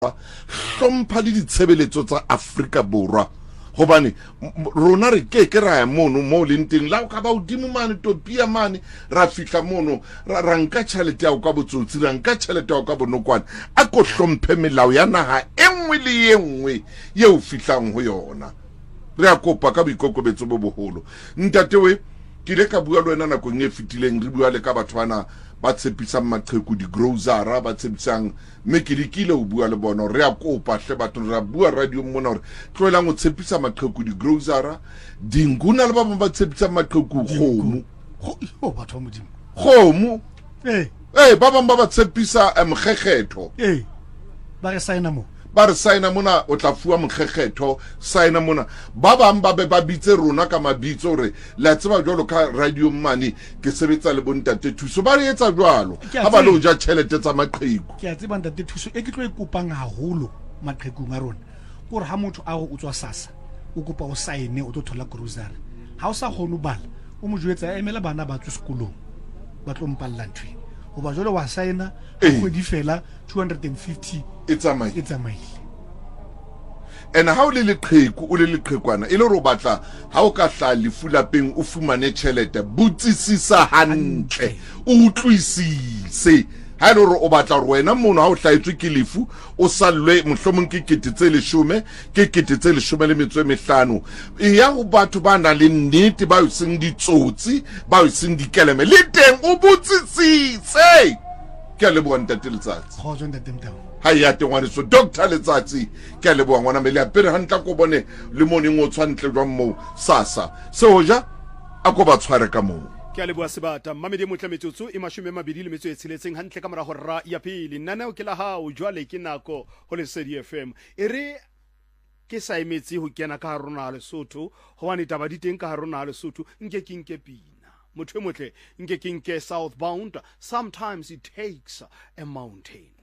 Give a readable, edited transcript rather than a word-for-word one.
hlompha le ditshebeletso tsa Afrika Borwa hobane rona re ke ra ya mono mo lenteng la ka ba udimo mane topia mane ra fihla mono ra nka tšhelete ya ka botsotsi ra nka tšhelete ya ka bonokwane a ko hlomphe melao ya naga enngwe le enngwe ye o fihlang ho yona re a kopa ka boikokobetso bo boholo ntatewe ke le ka bua le wena nakong e fitileng re bua le ka batho bana ba tshepisang maqheku di-grocery ba tshepisang mme ke dikile o bua le bona re a kopa hle batho re a bua radio mona hore tloelang o tshepisa maqheku di-grocery dinguna le ba bang ba tshepisang maqheku kgomo batho ba modimo kgomo ba bang ba tshepisa mokgekgetho ba re signa mo ba re signa mona o tla fuwa mokgekgetho signa mona ba bang ba be ba bitse rona ka mabitso re la tseba jwalo ka radio mane ke sebetsa le bontate thuso ba re etsa jwalo ha ba lo ja tšhelete tsa maqheku ke a tseba ntate thuso e ke tlo ikopang haholo maqhekung a rona gore ha motho a go utswa sasa o kopa o sign o tlo thola grocery ha o sa kgone bala o mo jwetsa emela bana ba tswe sekolong ba tlo mpalla ntwe o ba jolo wa signa go di fela 250 tsamaile and ha o le leqheku o le leqhekwana e le ro batla ha o ka hla lefu lapeng o fumane tšhelete botsisisa hantle o utlwisise ha ile o batla re wena mono ha o hlaetswe ke lefu o sallwe mohlomong ke 1010 ke 1015 e ya go batho ba na le nnete ba o seng ditsotsi ba o seng dikeleme le teng o botsisise ke le bo ntate Letsatsi kgotso ntate Mtao ha ya tengwane so Dr Letsatsi ke le bo ngwana mele apere hantla ko bone le morning o tshwantle jwa mo sasa se hoja a ko ba tshware ka mo ke a leboa sebata mmamedi motle metsotso e 26 hantle ka morago ra ya pele nna ke la hao jwale ke nako ho Lesedi FM e re ke sa emetsi ho kena ka rona Lesotho hobane taba di teng ka rona Lesotho nke pina motho motle nke southbound sometimes it takes a mountain